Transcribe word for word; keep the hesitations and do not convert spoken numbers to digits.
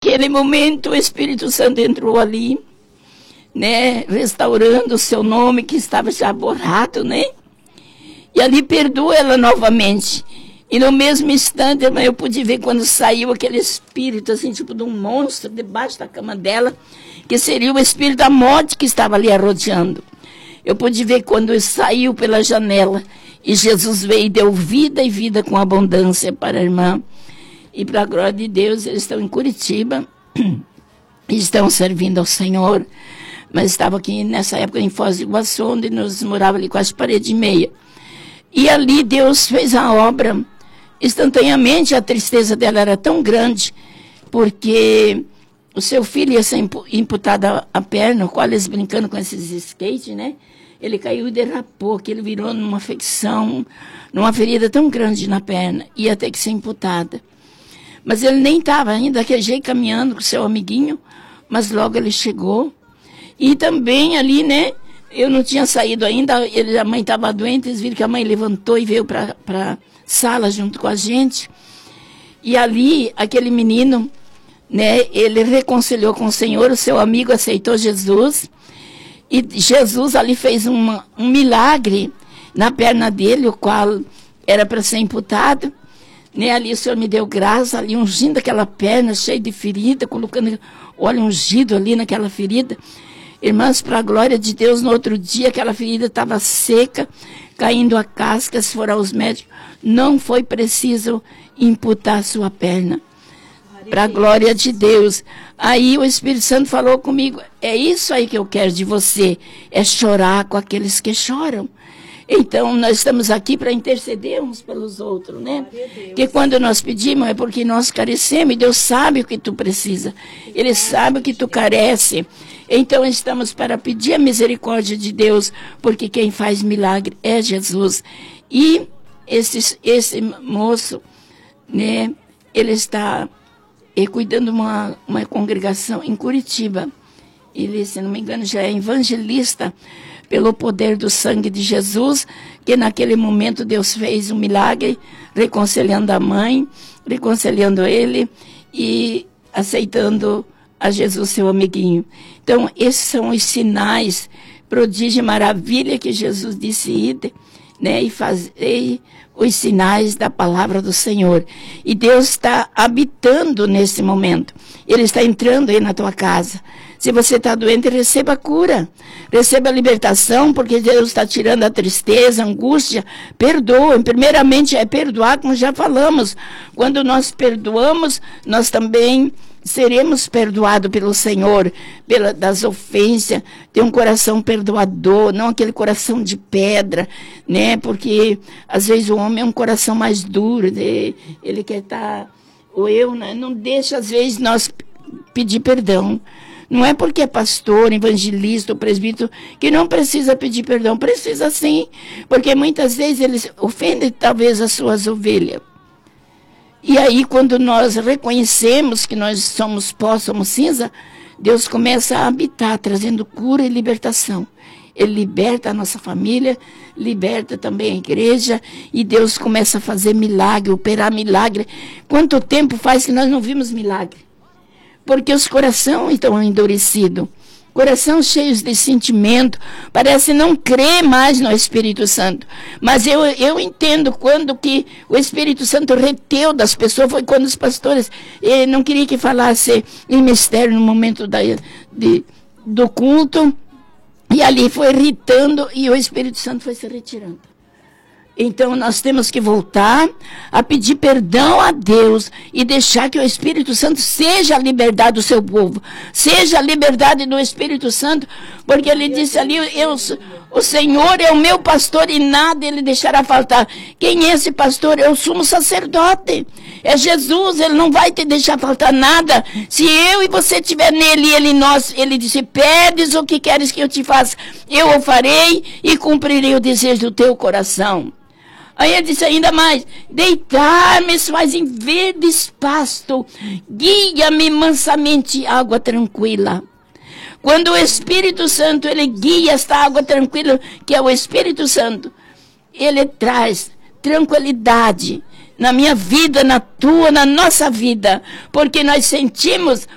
naquele momento o Espírito Santo entrou ali, né, restaurando o seu nome que estava já borrado, né? E ali perdoou ela novamente. E no mesmo instante, eu pude ver quando saiu aquele espírito, assim, tipo de um monstro, debaixo da cama dela, que seria o espírito da morte que estava ali arrodeando. Eu pude ver quando saiu pela janela, e Jesus veio e deu vida e vida com abundância para a irmã. E para a glória de Deus, eles estão em Curitiba, e estão servindo ao Senhor. Mas estava aqui nessa época em Foz do Iguaçu, onde nós morávamos ali quase parede e meia. E ali Deus fez a obra. Instantaneamente a tristeza dela era tão grande, porque o seu filho ia ser imputado a perna, o qual eles brincando com esses skates, né? Ele caiu e derrapou, que ele virou numa afecção, numa ferida tão grande na perna, ia ter que ser imputada. Mas ele nem estava ainda daquele jeito caminhando com o seu amiguinho, mas logo ele chegou. E também ali, né, eu não tinha saído ainda, ele, a mãe estava doente, eles viram que a mãe levantou e veio para a sala junto com a gente. E ali, aquele menino, né, ele reconciliou com o Senhor, o seu amigo aceitou Jesus, e Jesus ali fez uma, um milagre na perna dele, o qual era para ser imputado. Né, ali o Senhor me deu graça, ali ungindo aquela perna cheia de ferida, colocando óleo ungido ali naquela ferida. Irmãs, para a glória de Deus, no outro dia aquela ferida estava seca, caindo a casca, se for aos médicos, não foi preciso imputar sua perna. Para a glória de Deus. Aí o Espírito Santo falou comigo, é isso aí que eu quero de você, é chorar com aqueles que choram. Então, nós estamos aqui para interceder uns pelos outros, né? Porque quando nós pedimos é porque nós carecemos, e Deus sabe o que tu precisa. Ele sabe o que tu carece. Então, estamos para pedir a misericórdia de Deus, porque quem faz milagre é Jesus. E esse, esse moço, né, ele está eh, cuidando de uma, uma congregação em Curitiba. Ele, se não me engano, já é evangelista, pelo poder do sangue de Jesus, que naquele momento Deus fez um milagre, reconciliando a mãe, reconciliando ele e aceitando a Jesus, seu amiguinho. Então, esses são os sinais, prodígio e maravilha que Jesus disse, ide, né, e fazei os sinais da palavra do Senhor. E Deus está habitando nesse momento. Ele está entrando aí na tua casa. Se você está doente, receba a cura. Receba a libertação, porque Deus está tirando a tristeza, a angústia. Perdoa. Primeiramente é perdoar, como já falamos. Quando nós perdoamos, nós também seremos perdoados pelo Senhor, pela, das ofensas, ter um coração perdoador, não aquele coração de pedra, né? Porque às vezes o homem é um coração mais duro, né? Ele quer estar, ou eu, né? Não deixa às vezes nós pedir perdão. Não é porque é pastor, evangelista ou presbítero que não precisa pedir perdão, precisa sim, porque muitas vezes eles ofendem talvez as suas ovelhas. E aí, quando nós reconhecemos que nós somos pó, somos cinza, Deus começa a habitar, trazendo cura e libertação. Ele liberta a nossa família, liberta também a igreja, e Deus começa a fazer milagre, operar milagre. Quanto tempo faz que nós não vimos milagre? Porque os corações estão endurecidos. Coração cheios de sentimento, parece não crer mais no Espírito Santo. Mas eu, eu entendo quando que o Espírito Santo reteu das pessoas, foi quando os pastores eh, não queriam que falasse em mistério no momento da, de, do culto, e ali foi irritando e o Espírito Santo foi se retirando. Então, nós temos que voltar a pedir perdão a Deus e deixar que o Espírito Santo seja a liberdade do seu povo. Seja a liberdade do Espírito Santo, porque ele disse ali, eu, o Senhor é o meu pastor e nada ele deixará faltar. Quem é esse pastor? É o sumo sacerdote. É Jesus, ele não vai te deixar faltar nada. Se eu e você estiver nele e ele em nós, ele disse, pedes o que queres que eu te faça, eu o farei e cumprirei o desejo do teu coração. Aí ele disse ainda mais, deitar-me mas em verdes pasto, guia-me mansamente água tranquila. Quando o Espírito Santo, ele guia esta água tranquila, que é o Espírito Santo, ele traz tranquilidade na minha vida, na tua, na nossa vida, porque nós sentimos